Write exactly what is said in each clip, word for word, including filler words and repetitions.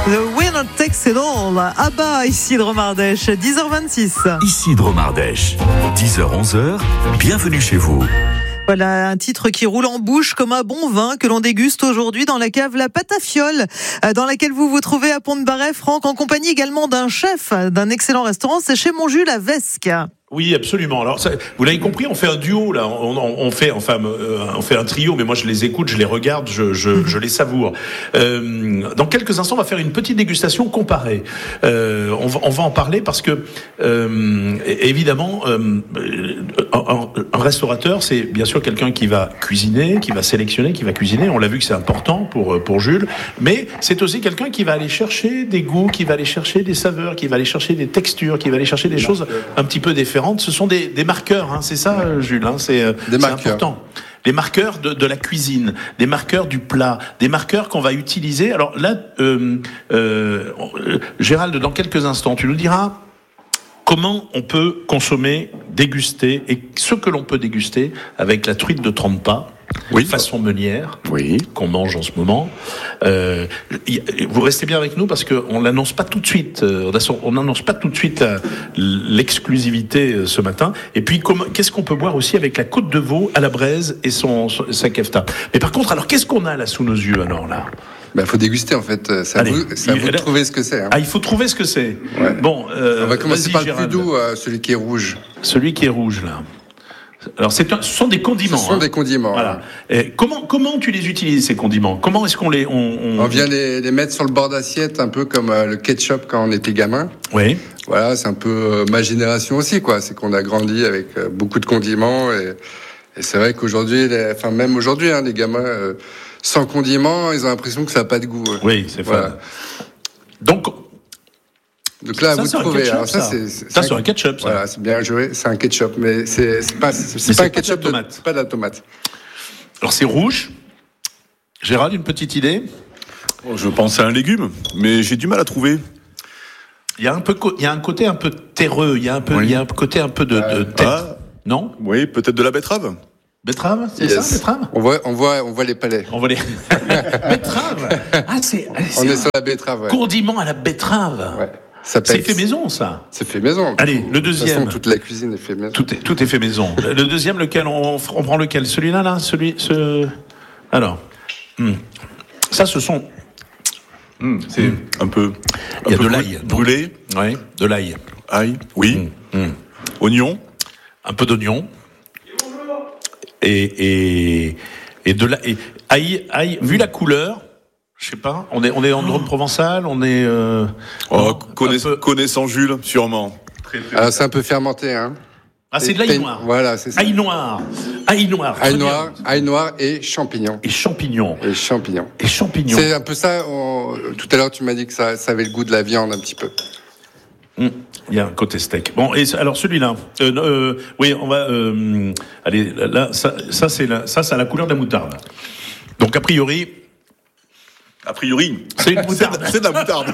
The winner takes it all. Ah bah, Isidre Mardèche, dix heures vingt-six. Isidre Mardèche, dix heures onze heures, bienvenue chez vous. Voilà un titre qui roule en bouche comme un bon vin que l'on déguste aujourd'hui dans la cave La Patafiole, dans laquelle vous vous trouvez à Pont-de-Barret, Franck, en compagnie également d'un chef d'un excellent restaurant, c'est chez Montjuls à Vesques. Oui, absolument. Alors, ça, vous l'avez compris, on fait un duo là. On, on, on fait, enfin, euh, on fait un trio. Mais moi, je les écoute, je les regarde, je, je, je les savoure. Euh, dans quelques instants, on va faire une petite dégustation comparée. Euh, on, va, on va en parler parce que, euh, évidemment, euh, un, un restaurateur, c'est bien sûr quelqu'un qui va cuisiner, qui va sélectionner, qui va cuisiner. On l'a vu que c'est important pour pour Jules. Mais c'est aussi quelqu'un qui va aller chercher des goûts, qui va aller chercher des saveurs, qui va aller chercher des textures, qui va aller chercher des choses un petit peu différentes. Ce sont des, des marqueurs, hein, c'est ça, Jules, hein, c'est, c'est important. Les marqueurs de, de la cuisine, des marqueurs du plat, des marqueurs qu'on va utiliser. Alors là, euh, euh, Gérald, dans quelques instants, tu nous diras comment on peut consommer, déguster, et ce que l'on peut déguster avec la truite de trente pas. Oui. Façon meunière, oui, qu'on mange en ce moment. Euh, vous restez bien avec nous parce qu'on l'annonce pas tout de suite. On n'annonce pas tout de suite l'exclusivité ce matin. Et puis, qu'est-ce qu'on peut boire aussi avec la côte de veau à la braise et son, son sa kefta. Mais par contre, alors qu'est-ce qu'on a là sous nos yeux alors là? Bah, faut déguster en fait. C'est à vous, c'est à vous de trouver ce que c'est. Hein. Ah, il faut trouver ce que c'est. Ouais. Bon, euh, on va commencer par le Gérald. plus doux, euh, celui qui est rouge. Celui qui est rouge là. Alors, c'est un, ce sont des condiments. Ce sont hein. des condiments. Voilà. Et comment comment tu les utilises ces condiments? Comment est-ce qu'on les on, on... on vient les, les mettre sur le bord d'assiette, un peu comme euh, le ketchup quand on était gamin. Oui. Voilà, c'est un peu euh, ma génération aussi, quoi. C'est qu'on a grandi avec euh, beaucoup de condiments et, et c'est vrai qu'aujourd'hui, les, enfin même aujourd'hui, hein, les gamins euh, sans condiments, ils ont l'impression que ça n'a pas de goût. Oui, c'est voilà. Fun. Donc Donc là, ça, vous trouvez. Ketchup, alors ça, ça. c'est, c'est ça, un... c'est un ketchup. Ça. Voilà, c'est bien joué. C'est un ketchup, mais c'est, c'est pas, c'est, c'est mais pas c'est un ketchup de la tomate. De, pas de la tomate. Alors c'est rouge. Gérald, une petite idée? Je pense à un légume, mais j'ai du mal à trouver. Il y a un peu, il y a un côté un peu terreux. Il y a un peu, oui. il y a un côté un peu de, de tête. Ah, non? Oui, peut-être de la betterave. Betterave, c'est yes. ça, betterave. On voit, on voit, on voit les palais. On voit les betterave. Ah, c'est. c'est on est sur la betterave. Ouais. Condiment à la betterave. Ouais. Ça c'est fait maison, ça. C'est fait maison. Allez, le deuxième. De toute façon, toute la cuisine est fait maison. Tout est, tout est fait maison. Le deuxième, lequel on, on prend lequel? Celui-là, là, celui, ce. Alors, hmm. ça, ce sont. Hmm, c'est hmm. un peu. Il y a de l'ail brûlé. Oui, de l'ail. Ail, oui. Hmm. Hmm. Oignon. Un peu d'oignon. Et, et, et de la, et ail, ail, vu la couleur, je sais pas, on est, on est en Drôme provençal, on est, euh, oh, non, connaiss- peu... connaissant Jules, sûrement. Très, très ah, c'est un peu fermenté, hein. Ah, c'est de l'ail noir. Voilà, c'est ça. Ail noir. Ail noir. Ail noir, ail noir et champignons. Et champignons. Et champignons. Et champignons. C'est un peu ça, on... tout à l'heure, tu m'as dit que ça, ça avait le goût de la viande un petit peu. Mmh. Il y a un côté steak. Bon, et alors celui-là, euh, euh, oui, on va, euh, allez, là, ça, ça c'est la, ça, c'est à la couleur de la moutarde. Donc a priori, a priori, c'est une moutarde. c'est, c'est de la moutarde.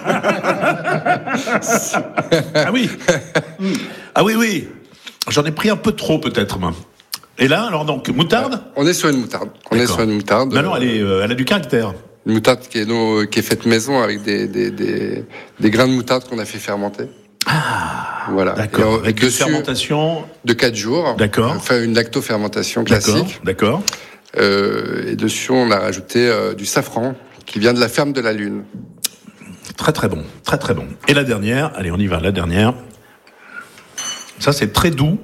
Ah oui, mmh. ah oui, oui. J'en ai pris un peu trop peut-être, moi. Et là, alors donc moutarde. On est sur une moutarde. On D'accord. est sur une moutarde. Non, non, elle est, euh, elle a du caractère. Une moutarde qui est, no, qui est faite maison avec des, des, des, des grains de moutarde qu'on a fait fermenter. Ah, voilà. D'accord. Avec une fermentation de quatre jours. D'accord. Enfin, une lactofermentation classique. D'accord. D'accord. Euh, et dessus, on a rajouté euh, du safran qui vient de la ferme de la Lune. Très très bon, très très bon. Et la dernière, allez, on y va. La dernière. Ça, c'est très doux.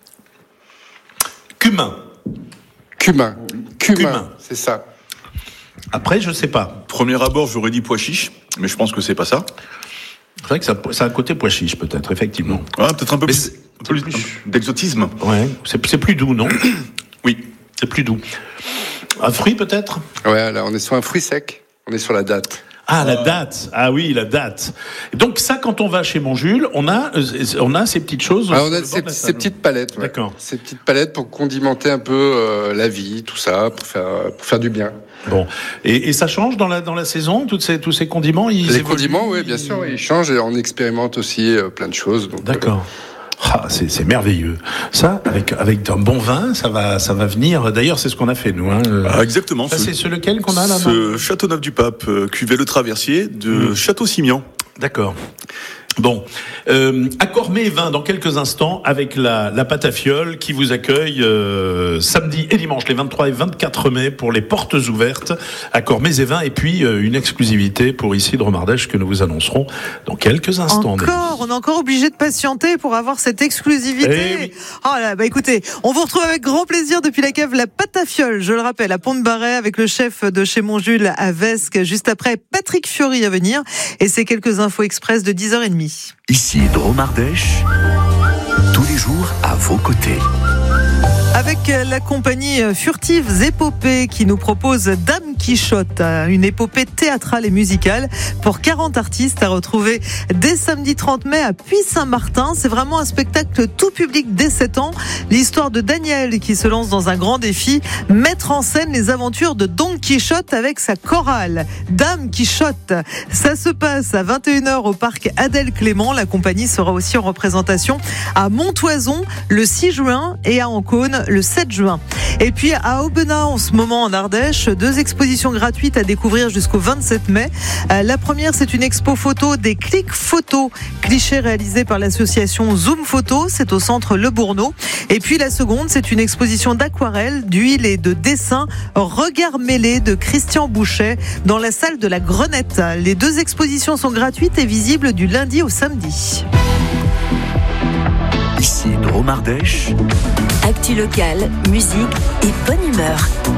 Cumin. Cumin. Cumin. Cumin. C'est ça. Après, je sais pas. Premier abord, j'aurais dit pois chiche, mais je pense que c'est pas ça. C'est vrai que ça, ça a un côté pois chiche, peut-être, effectivement. Ah, peut-être un peu plus, un peu plus d'exotisme. Ouais, c'est, c'est plus doux, non? Oui, c'est plus doux. Un fruit, peut-être? Ouais, là, on est sur un fruit sec. On est sur la date. Ah, la date. Ah oui, la date. Donc ça, quand on va chez Montjuls, on a, on a ces petites choses. Ah, on a ces, ces petites palettes. Ouais. D'accord. Ces petites palettes pour condimenter un peu euh, la vie, tout ça, pour faire, pour faire du bien. Bon. Et, et ça change dans la, dans la saison, toutes ces, tous ces condiments, ils Les évoluent, condiments, oui, bien sûr, ils changent et on expérimente aussi euh, plein de choses. Donc, D'accord. Euh, Ah, c'est, c'est merveilleux. Ça, avec avec un bon vin, ça va ça va venir. D'ailleurs, c'est ce qu'on a fait nous. Hein. Ah, exactement. Ça, ce, c'est ce lequel qu'on a là. Ce Châteauneuf-du-Pape, euh, cuvée Le Traversier de mmh. Château-Simian. D'accord. Bon, euh, Accormé-Vin dans quelques instants avec la, la Patafiole qui vous accueille euh, samedi et dimanche les vingt-trois et vingt-quatre mai pour les portes ouvertes Accormé-Vin et puis euh, une exclusivité pour Isidre Mardèche que nous vous annoncerons dans quelques instants. Encore, on est encore obligé de patienter pour avoir cette exclusivité. Eh oui. Oh là, bah écoutez, on vous retrouve avec grand plaisir depuis la cave La Patafiole, je le rappelle, à Pont-de-Baret avec le chef de chez Montjules à Vesques, juste après Patrick Fiori à venir et c'est quelques infos express de dix heures trente. Isidre Mardèche, tous les jours à vos côtés. Avec la compagnie Furtives Épopées qui nous propose Dame Quichotte, une épopée théâtrale et musicale pour quarante artistes à retrouver dès samedi trente mai à Puy-Saint-Martin. C'est vraiment un spectacle tout public dès sept ans. L'histoire de Daniel qui se lance dans un grand défi, mettre en scène les aventures de Don Quichotte avec sa chorale. Dame Quichotte, ça se passe à vingt et une heures au parc Adèle Clément. La compagnie sera aussi en représentation à Montoison le six juin et à Ancône le sept juin. Et puis à Aubenas en ce moment en Ardèche, deux expositions gratuites à découvrir jusqu'au vingt-sept mai. La première, c'est une expo photo des clics photos, clichés réalisés par l'association Zoom Photo, c'est au centre Le Bourneau. Et puis la seconde, c'est une exposition d'aquarelles, d'huile et de dessin, Regard mêlé de Christian Bouchet dans la salle de la Grenette. Les deux expositions sont gratuites et visibles du lundi au samedi. Isidre Mardèche. Actu locale, musique et bonne humeur.